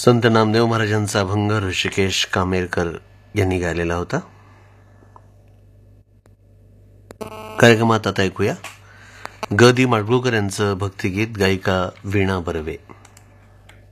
संत नामदेव महाराजांचा अभंग ऋषिकेश कामेरकर यांनी गायलेला होता. कार्यक्रमात आता ऐकूया ग दी माडगुळकर यांचं भक्तिगीत, गायिका वीणा बर्वे.